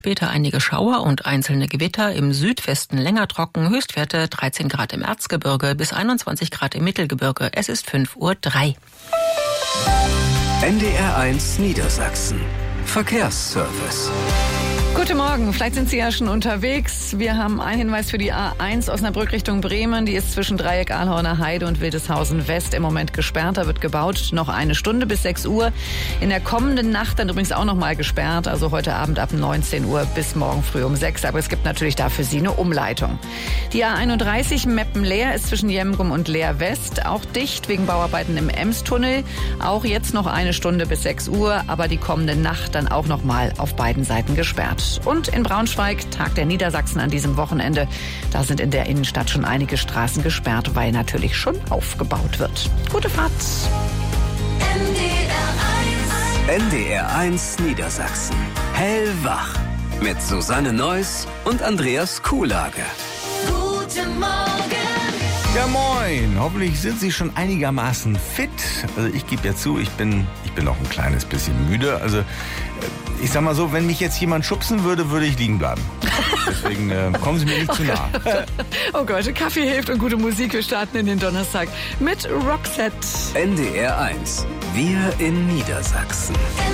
Später einige Schauer und einzelne Gewitter, im Südwesten länger trocken, Höchstwerte 13 Grad im Erzgebirge bis 21 Grad im Mittelgebirge. Es ist 5:03 Uhr. NDR1 Niedersachsen. Verkehrsservice. Guten Morgen, vielleicht sind Sie ja schon unterwegs. Wir haben einen Hinweis für die A1 Osnabrück Richtung Bremen. Die ist zwischen Dreieck Ahlhorner Heide und Wildeshausen West im Moment gesperrt. Da wird gebaut, noch eine Stunde bis 6 Uhr. In der kommenden Nacht dann übrigens auch noch mal gesperrt. Also heute Abend ab 19 Uhr bis morgen früh um 6. Aber es gibt natürlich da für Sie eine Umleitung. Die A31 Meppen-Leer ist zwischen Jemgum und Leer West auch dicht wegen Bauarbeiten im Emstunnel. Auch jetzt noch eine Stunde bis 6 Uhr. Aber die kommende Nacht dann auch noch mal auf beiden Seiten gesperrt. Und in Braunschweig, Tag der Niedersachsen an diesem Wochenende. Da sind in der Innenstadt schon einige Straßen gesperrt, weil natürlich schon aufgebaut wird. Gute Fahrt. NDR1 Niedersachsen. Hellwach. Mit Susanne Neuss und Andreas Kuhlage. Guten Morgen. Ja, moin. Hoffentlich sind Sie schon einigermaßen fit. Also ich gebe ja zu, ich bin noch ein kleines bisschen müde. Also ich sag mal so, wenn mich jetzt jemand schubsen würde, würde ich liegen bleiben. Deswegen kommen Sie mir nicht zu nah. Oh Gott, Kaffee hilft und gute Musik. Wir starten in den Donnerstag mit Roxette. NDR1. Wir in Niedersachsen.